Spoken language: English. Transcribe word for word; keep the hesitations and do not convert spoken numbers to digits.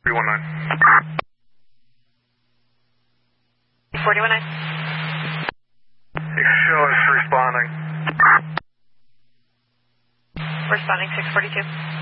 three one nine. forty one nine. Show is responding. Responding six forty-two.